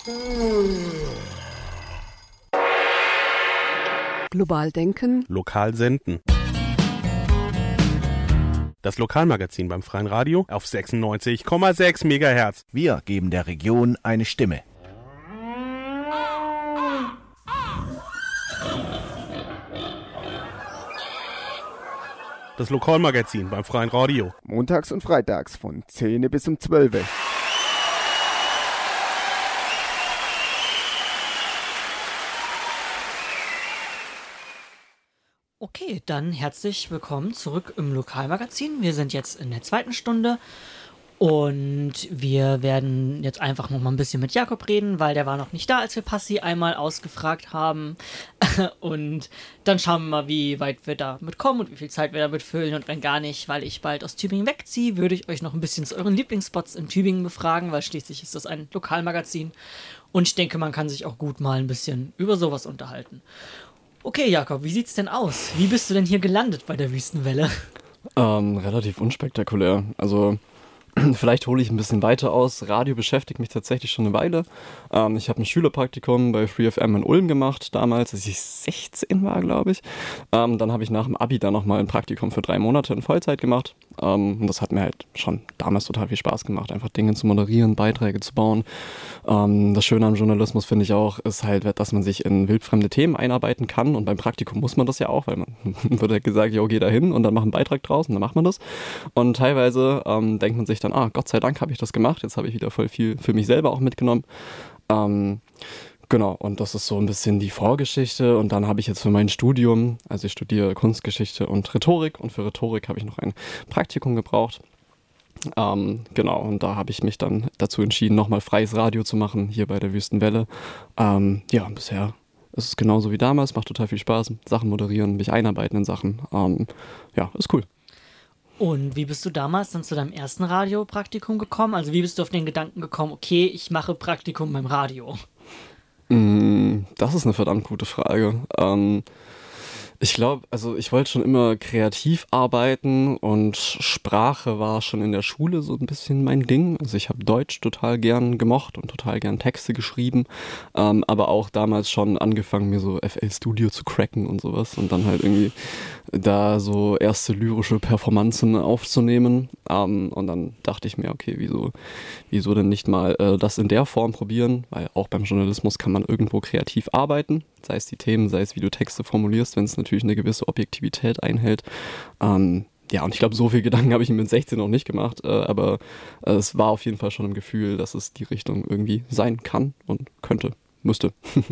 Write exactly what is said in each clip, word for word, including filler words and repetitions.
Global denken. Lokal senden. Das Lokalmagazin beim Freien Radio auf sechsundneunzig Komma sechs Megahertz. Wir geben der Region eine Stimme. Das Lokalmagazin beim Freien Radio. Montags und freitags von zehn bis um zwölf. Okay, dann herzlich willkommen zurück im Lokalmagazin. Wir sind jetzt in der zweiten Stunde und wir werden jetzt einfach noch mal ein bisschen mit Jakob reden, weil der war noch nicht da, als wir Passi einmal ausgefragt haben. Und dann schauen wir mal, wie weit wir damit kommen und wie viel Zeit wir damit füllen. Und wenn gar nicht, weil ich bald aus Tübingen wegziehe, würde ich euch noch ein bisschen zu euren Lieblingsspots in Tübingen befragen, weil schließlich ist das ein Lokalmagazin. Und ich denke, man kann sich auch gut mal ein bisschen über sowas unterhalten. Okay, Jakob, wie sieht's denn aus? Wie bist du denn hier gelandet bei der Wüstenwelle? Ähm, relativ unspektakulär. Also vielleicht hole ich ein bisschen weiter aus. Radio beschäftigt mich tatsächlich schon eine Weile. Ähm, ich habe ein Schülerpraktikum bei Free F M in Ulm gemacht, damals, als ich sechzehn war, glaube ich. Ähm, dann habe ich nach dem Abi dann nochmal ein Praktikum für drei Monate in Vollzeit gemacht. Ähm, und das hat mir halt schon damals total viel Spaß gemacht, einfach Dinge zu moderieren, Beiträge zu bauen. Ähm, das Schöne am Journalismus, finde ich auch, ist halt, dass man sich in wildfremde Themen einarbeiten kann. Und beim Praktikum muss man das ja auch, weil man wird halt gesagt, jo, geh da hin und dann mach einen Beitrag draus und dann macht man das. Und teilweise ähm, denkt man sich dann, ah, Gott sei Dank habe ich das gemacht, jetzt habe ich wieder voll viel für mich selber auch mitgenommen. Ähm, genau, und das ist so ein bisschen die Vorgeschichte und dann habe ich jetzt für mein Studium, also ich studiere Kunstgeschichte und Rhetorik und für Rhetorik habe ich noch ein Praktikum gebraucht. Ähm, genau, und da habe ich mich dann dazu entschieden, nochmal freies Radio zu machen, hier bei der Wüstenwelle. Ähm, ja, bisher ist es genauso wie damals, macht total viel Spaß, Sachen moderieren, mich einarbeiten in Sachen. Ähm, ja, ist cool. Und wie bist du damals dann zu deinem ersten Radiopraktikum gekommen? Also wie bist du auf den Gedanken gekommen, okay, ich mache Praktikum beim Radio? Das ist eine verdammt gute Frage. Ähm, ich glaube, also ich wollte schon immer kreativ arbeiten und Sprache war schon in der Schule so ein bisschen mein Ding. Also ich habe Deutsch total gern gemocht und total gern Texte geschrieben, ähm, aber auch damals schon angefangen, mir so F L Studio zu cracken und sowas und dann halt irgendwie da so erste lyrische Performanzen aufzunehmen. Ähm, und dann dachte ich mir, okay, wieso, wieso denn nicht mal äh, das in der Form probieren? Weil auch beim Journalismus kann man irgendwo kreativ arbeiten, sei es die Themen, sei es wie du Texte formulierst, wenn es natürlich eine gewisse Objektivität einhält. Ähm, ja, und ich glaube, so viel Gedanken habe ich mir mit sechzehn noch nicht gemacht, äh, aber äh, es war auf jeden Fall schon im Gefühl, dass es die Richtung irgendwie sein kann und könnte, müsste.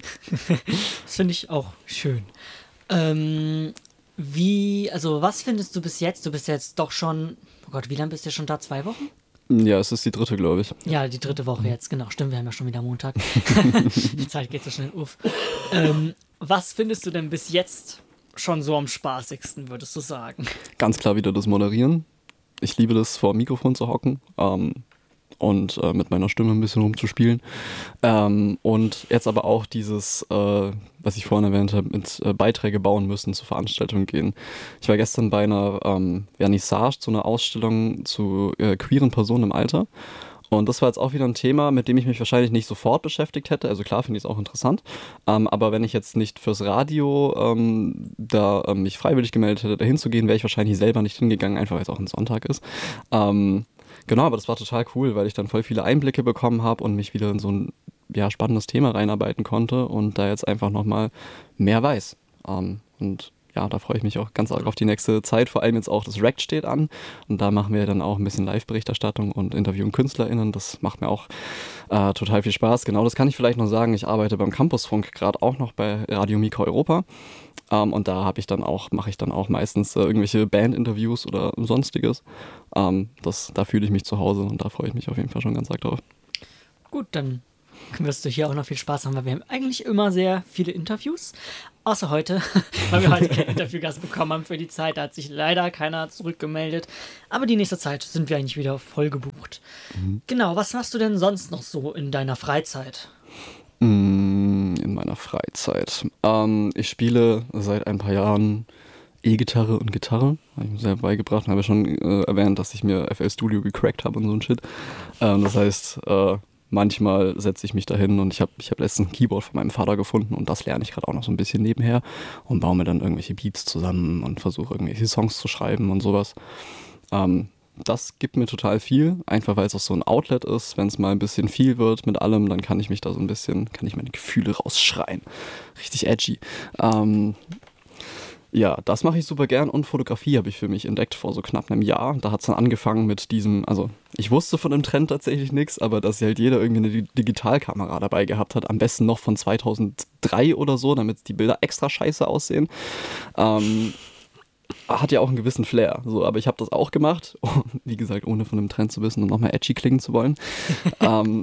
Das finde ich auch schön. Ähm, wie, also was findest du bis jetzt? Du bist jetzt doch schon, oh Gott, wie lange bist du schon da? Zwei Wochen? Ja, es ist die dritte, glaube ich. Ja, die dritte Woche jetzt, genau. Stimmt, wir haben ja schon wieder Montag. Die Zeit geht so schnell uff. Ähm, was findest du denn bis jetzt schon so am spaßigsten, würdest du sagen? Ganz klar wieder das Moderieren. Ich liebe das, vor dem Mikrofon zu hocken. Ähm, und äh, mit meiner Stimme ein bisschen rumzuspielen. Ähm, und jetzt aber auch dieses, äh, was ich vorhin erwähnt habe, mit äh, Beiträge bauen müssen, zu Veranstaltungen gehen. Ich war gestern bei einer ähm, Vernissage, zu einer Ausstellung zu äh, queeren Personen im Alter. Und das war jetzt auch wieder ein Thema, mit dem ich mich wahrscheinlich nicht sofort beschäftigt hätte. Also klar finde ich es auch interessant. Ähm, aber wenn ich jetzt nicht fürs Radio ähm, da ähm, mich freiwillig gemeldet hätte, da hinzugehen, wäre ich wahrscheinlich selber nicht hingegangen, einfach weil es auch ein Sonntag ist. Ähm, Genau, aber das war total cool, weil ich dann voll viele Einblicke bekommen habe und mich wieder in so ein ja, spannendes Thema reinarbeiten konnte und da jetzt einfach nochmal mehr weiß. Ähm, und ja, da freue ich mich auch ganz arg auf die nächste Zeit. Vor allem jetzt auch das Rect steht an und da machen wir dann auch ein bisschen Live-Berichterstattung und interviewen KünstlerInnen. Das macht mir auch äh, total viel Spaß. Genau, das kann ich vielleicht noch sagen. Ich arbeite beim Campusfunk gerade auch noch bei Radio Mikro Europa. Um, und da habe ich dann auch, mache ich dann auch meistens äh, irgendwelche Bandinterviews oder sonstiges. Um, das, da fühle ich mich zu Hause und da freue ich mich auf jeden Fall schon ganz arg drauf. Gut, dann wirst du hier auch noch viel Spaß haben, weil wir haben eigentlich immer sehr viele Interviews. Außer heute, weil wir heute keinen Interviewgast bekommen haben für die Zeit. Da hat sich leider keiner zurückgemeldet. Aber die nächste Zeit sind wir eigentlich wieder voll gebucht. Mhm. Genau, was machst du denn sonst noch so in deiner Freizeit? In meiner Freizeit. Ähm, ich spiele seit ein paar Jahren E-Gitarre und Gitarre. Habe ich mir selber beigebracht und habe schon äh, erwähnt, dass ich mir F L Studio gecrackt habe und so ein Shit. Ähm, das heißt, äh, manchmal setze ich mich dahin und ich habe ich hab letztens ein Keyboard von meinem Vater gefunden und das lerne ich gerade auch noch so ein bisschen nebenher und baue mir dann irgendwelche Beats zusammen und versuche irgendwelche Songs zu schreiben und sowas. Ähm, das gibt mir total viel, einfach weil es auch so ein Outlet ist. Wenn es mal ein bisschen viel wird mit allem, dann kann ich mich da so ein bisschen, kann ich meine Gefühle rausschreien. Richtig edgy. Ähm, Ja, das mache ich super gern und Fotografie habe ich für mich entdeckt vor so knapp einem Jahr. Da hat es dann angefangen mit diesem, also ich wusste von dem Trend tatsächlich nichts, aber dass halt jeder irgendwie eine Digitalkamera dabei gehabt hat, am besten noch von zweitausenddrei oder so, damit die Bilder extra scheiße aussehen. Ähm, hat ja auch einen gewissen Flair, so, aber ich habe das auch gemacht, wie gesagt, ohne von dem Trend zu wissen und nochmal edgy klingen zu wollen. ähm,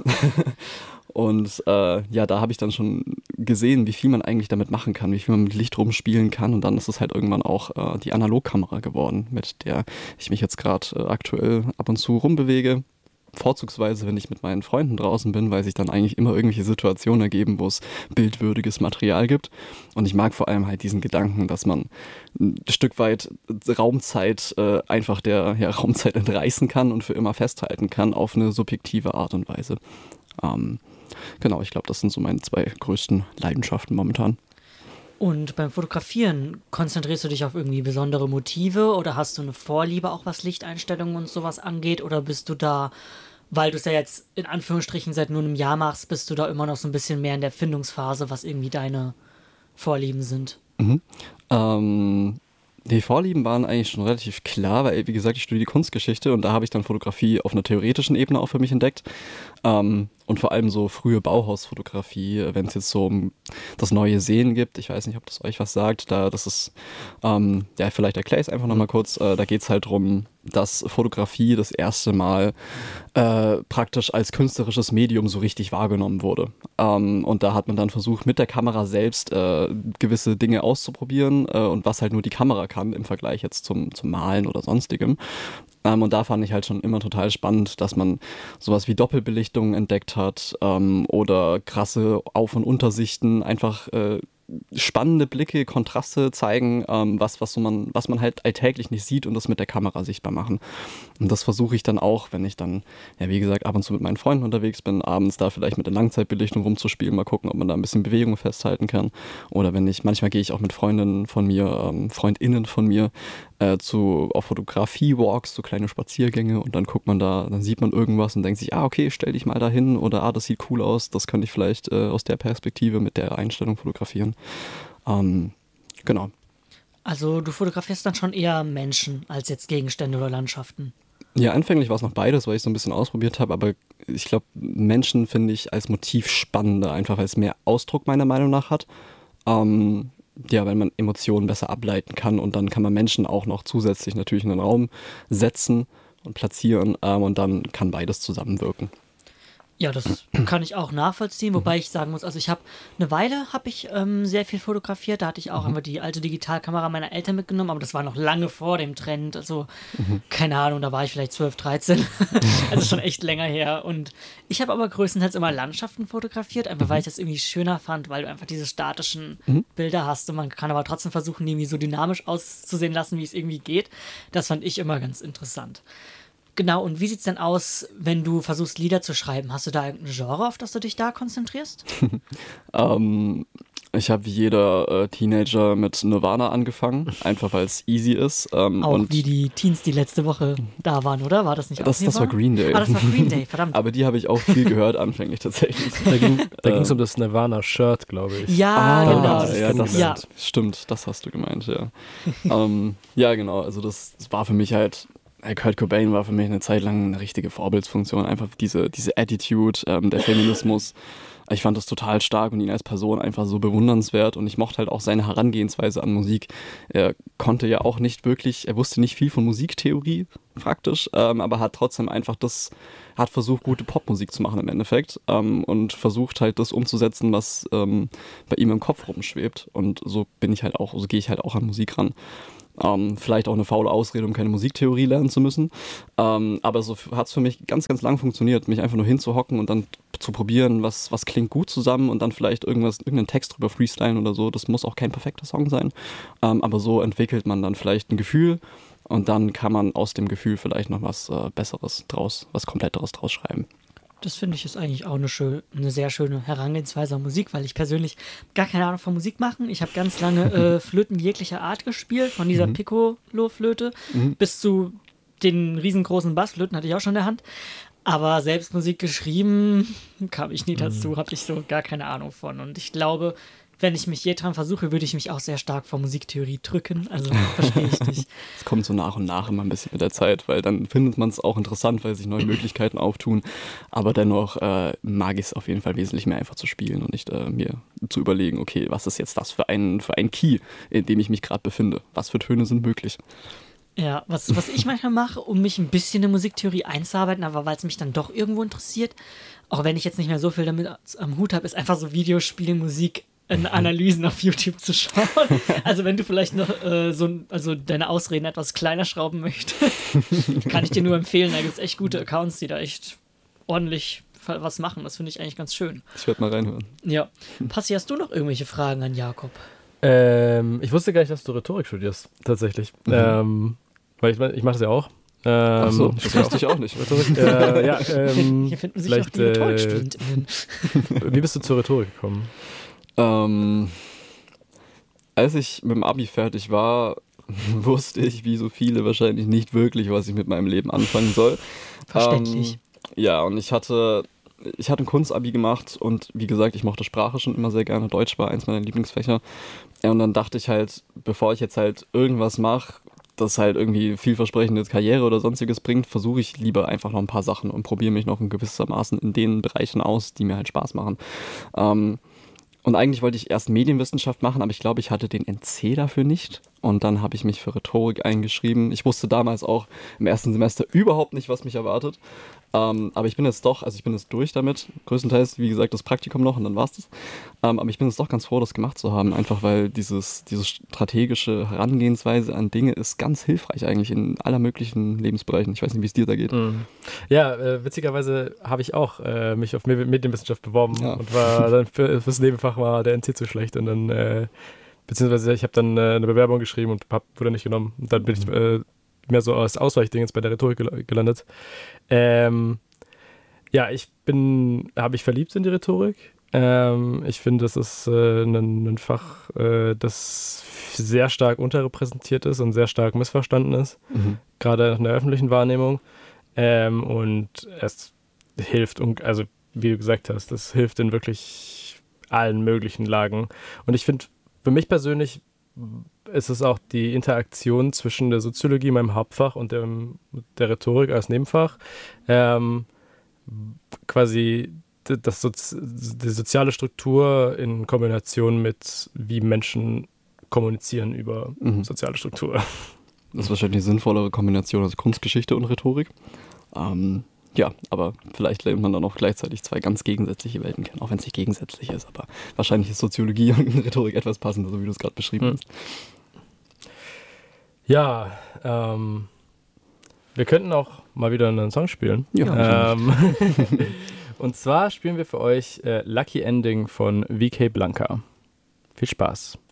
Und äh, ja, da habe ich dann schon gesehen, wie viel man eigentlich damit machen kann, wie viel man mit Licht rumspielen kann. Und dann ist es halt irgendwann auch äh, die Analogkamera geworden, mit der ich mich jetzt gerade äh, aktuell ab und zu rumbewege. Vorzugsweise, wenn ich mit meinen Freunden draußen bin, weil sich dann eigentlich immer irgendwelche Situationen ergeben, wo es bildwürdiges Material gibt. Und ich mag vor allem halt diesen Gedanken, dass man ein Stück weit Raumzeit äh, einfach der ja, Raumzeit entreißen kann und für immer festhalten kann auf eine subjektive Art und Weise. Ähm, Genau, ich glaube, das sind so meine zwei größten Leidenschaften momentan. Und beim Fotografieren, konzentrierst du dich auf irgendwie besondere Motive oder hast du eine Vorliebe auch, was Lichteinstellungen und sowas angeht? Oder bist du da, weil du es ja jetzt in Anführungsstrichen seit nur einem Jahr machst, bist du da immer noch so ein bisschen mehr in der Findungsphase, was irgendwie deine Vorlieben sind? Mhm. Ähm, die Vorlieben waren eigentlich schon relativ klar, weil, wie gesagt, ich studiere Kunstgeschichte und da habe ich dann Fotografie auf einer theoretischen Ebene auch für mich entdeckt. Ähm, und vor allem so frühe Bauhausfotografie, wenn es jetzt so um das neue Sehen gibt, ich weiß nicht, ob das euch was sagt, da das ist, ähm, ja, vielleicht erkläre ich es einfach nochmal kurz, äh, da geht es halt darum, dass Fotografie das erste Mal äh, praktisch als künstlerisches Medium so richtig wahrgenommen wurde. Ähm, und da hat man dann versucht, mit der Kamera selbst äh, gewisse Dinge auszuprobieren äh, und was halt nur die Kamera kann im Vergleich jetzt zum, zum Malen oder sonstigem. Ähm, und da fand ich halt schon immer total spannend, dass man sowas wie Doppelbelichtungen entdeckt hat ähm, oder krasse Auf- und Untersichten, einfach äh, spannende Blicke, Kontraste zeigen, ähm, was, was, so man, was man halt alltäglich nicht sieht und das mit der Kamera sichtbar machen. Und das versuche ich dann auch, wenn ich dann, ja wie gesagt, ab und zu mit meinen Freunden unterwegs bin, abends da vielleicht mit der Langzeitbelichtung rumzuspielen, mal gucken, ob man da ein bisschen Bewegung festhalten kann. Oder wenn ich, manchmal gehe ich auch mit Freundinnen von mir, ähm, FreundInnen von mir, äh, zu, auf Fotografie-Walks, so kleine Spaziergänge und dann guckt man da, dann sieht man irgendwas und denkt sich, ah okay, stell dich mal da hin oder ah, das sieht cool aus, das könnte ich vielleicht äh, aus der Perspektive mit der Einstellung fotografieren. Ähm, genau. Also du fotografierst dann schon eher Menschen als jetzt Gegenstände oder Landschaften? Ja, anfänglich war es noch beides, weil ich so ein bisschen ausprobiert habe, aber ich glaube, Menschen finde ich als Motiv spannender, einfach weil es mehr Ausdruck meiner Meinung nach hat. Ähm, ja, weil man Emotionen besser ableiten kann und dann kann man Menschen auch noch zusätzlich natürlich in den Raum setzen und platzieren ähm, und dann kann beides zusammenwirken. Ja, das kann ich auch nachvollziehen, wobei ich sagen muss, also ich habe eine Weile habe ich ähm, sehr viel fotografiert, da hatte ich auch mhm. immer die alte Digitalkamera meiner Eltern mitgenommen, aber das war noch lange vor dem Trend, also mhm. keine Ahnung, da war ich vielleicht zwölf, dreizehn, also schon echt länger her und ich habe aber größtenteils immer Landschaften fotografiert, einfach mhm. weil ich das irgendwie schöner fand, weil du einfach diese statischen mhm. Bilder hast und man kann aber trotzdem versuchen, die irgendwie so dynamisch auszusehen lassen, wie es irgendwie geht, das fand ich immer ganz interessant. Genau, und wie sieht's denn aus, wenn du versuchst, Lieder zu schreiben? Hast du da irgendein Genre, auf das du dich da konzentrierst? ähm, ich habe wie jeder äh, Teenager mit Nirvana angefangen, einfach weil es easy ist. Ähm, auch und wie die Teens, die letzte Woche da waren, oder? War das nicht das, das war Green Day. Ah, das war Green Day, verdammt. Aber die habe ich auch viel gehört anfänglich tatsächlich. Da ging da äh, es um das Nirvana-Shirt, glaube ich. Ja, ah, genau. Ja, das ja. Stimmt, das hast du gemeint, ja. ähm, ja, genau, also das, das war für mich halt... Kurt Cobain war für mich eine Zeit lang eine richtige Vorbildsfunktion, einfach diese, diese Attitude, ähm, der Feminismus. Ich fand das total stark und ihn als Person einfach so bewundernswert und ich mochte halt auch seine Herangehensweise an Musik. Er konnte ja auch nicht wirklich, er wusste nicht viel von Musiktheorie praktisch, ähm, aber hat trotzdem einfach das, hat versucht, gute Popmusik zu machen im Endeffekt ähm, und versucht halt das umzusetzen, was ähm, bei ihm im Kopf rumschwebt und so bin ich halt auch, so gehe ich halt auch an Musik ran. Ähm, vielleicht auch eine faule Ausrede, um keine Musiktheorie lernen zu müssen. Ähm, aber so hat es für mich ganz, ganz lang funktioniert, mich einfach nur hinzuhocken und dann zu probieren, was, was klingt gut zusammen und dann vielleicht irgendwas, irgendeinen Text drüber freestylen oder so. Das muss auch kein perfekter Song sein. Ähm, aber so entwickelt man dann vielleicht ein Gefühl und dann kann man aus dem Gefühl vielleicht noch was äh, Besseres draus, was Kompletteres draus schreiben. Das finde ich ist eigentlich auch eine, schön, eine sehr schöne Herangehensweise an Musik, weil ich persönlich gar keine Ahnung von Musik machen. Ich habe ganz lange äh, Flöten jeglicher Art gespielt, von dieser mhm. Piccolo-Flöte mhm. bis zu den riesengroßen Bassflöten hatte ich auch schon in der Hand. Aber selbst Musik geschrieben kam ich nie dazu, mhm. habe ich so gar keine Ahnung von. Und ich glaube, wenn ich mich je dran versuche, würde ich mich auch sehr stark vor Musiktheorie drücken. Also verstehe ich nicht. Es kommt so nach und nach immer ein bisschen mit der Zeit, weil dann findet man es auch interessant, weil sich neue Möglichkeiten auftun. Aber dennoch äh, mag ich es auf jeden Fall wesentlich mehr einfach zu spielen und nicht äh, mir zu überlegen, okay, was ist jetzt das für ein, für ein Key, in dem ich mich gerade befinde? Was für Töne sind möglich? Ja, was, was ich manchmal mache, um mich ein bisschen in Musiktheorie einzuarbeiten, aber weil es mich dann doch irgendwo interessiert, auch wenn ich jetzt nicht mehr so viel damit am Hut habe, ist einfach so Videospielmusik in Analysen auf YouTube zu schauen. Also wenn du vielleicht noch äh, so also deine Ausreden etwas kleiner schrauben möchtest, kann ich dir nur empfehlen, da gibt es echt gute Accounts, die da echt ordentlich was machen. Das finde ich eigentlich ganz schön. Ich werde mal reinhören. Ja. Passi, hast du noch irgendwelche Fragen an Jakob? Ähm, ich wusste gar nicht, dass du Rhetorik studierst, tatsächlich. Mhm. Ähm, weil ich, ich mache das ja auch. Ähm, Ach so, das wusste ich auch nicht. Rhetorik, äh, ja, ähm, Hier finden sich auch die Rhetorikstudentinnen. Wie bist du zur Rhetorik gekommen? Ähm, als ich mit dem Abi fertig war, wusste ich, wie so viele wahrscheinlich nicht wirklich, was ich mit meinem Leben anfangen soll. Verständlich. Ähm, ja, und ich hatte, ich hatte ein Kunstabi gemacht und wie gesagt, ich mochte Sprache schon immer sehr gerne. Deutsch war eins meiner Lieblingsfächer. Ja, und dann dachte ich halt, bevor ich jetzt halt irgendwas mache, das halt irgendwie vielversprechende Karriere oder sonstiges bringt, versuche ich lieber einfach noch ein paar Sachen und probiere mich noch in gewissermaßen in den Bereichen aus, die mir halt Spaß machen. Ähm, Und eigentlich wollte ich erst Medienwissenschaft machen, aber ich glaube, ich hatte den N C dafür nicht. Und dann habe ich mich für Rhetorik eingeschrieben. Ich wusste damals auch im ersten Semester überhaupt nicht, was mich erwartet. Ähm, aber ich bin jetzt doch, also ich bin jetzt durch damit. Größtenteils, wie gesagt, das Praktikum noch und dann war es das. Ähm, aber ich bin jetzt doch ganz froh, das gemacht zu haben. Einfach weil dieses, diese strategische Herangehensweise an Dinge ist ganz hilfreich eigentlich in aller möglichen Lebensbereichen. Ich weiß nicht, wie es dir da geht. Mhm. Ja, äh, witzigerweise habe ich auch äh, mich auf Medienwissenschaft beworben ja. und war dann für, fürs Nebenfach war der N C zu schlecht und dann äh, beziehungsweise ich habe dann äh, eine Bewerbung geschrieben und hab, wurde nicht genommen. Und dann bin ich äh, mehr so als Ausweichding jetzt bei der Rhetorik gel- gelandet. Ähm, ja, ich bin, habe mich verliebt in die Rhetorik. Ähm, ich finde, das ist äh, ein, ein Fach, äh, das sehr stark unterrepräsentiert ist und sehr stark missverstanden ist, mhm. gerade in der öffentlichen Wahrnehmung. Ähm, und es hilft, also wie du gesagt hast, es hilft in wirklich allen möglichen Lagen. Und ich finde, für mich persönlich ist es auch die Interaktion zwischen der Soziologie, meinem Hauptfach, und dem, der Rhetorik als Nebenfach. Ähm, quasi das Sozi- die soziale Struktur in Kombination mit, wie Menschen kommunizieren über mhm. soziale Struktur. Das ist wahrscheinlich eine sinnvollere Kombination als Kunstgeschichte und Rhetorik. Ähm, Ja, aber vielleicht lernt man dann auch gleichzeitig zwei ganz gegensätzliche Welten kennen, auch wenn es nicht gegensätzlich ist. Aber wahrscheinlich ist Soziologie und Rhetorik etwas passender, so wie du es gerade beschrieben hast. Ja, ähm, wir könnten auch mal wieder einen Song spielen. Ja, ähm, und zwar spielen wir für euch äh, Lucky Ending von V K Blanca. Viel Spaß.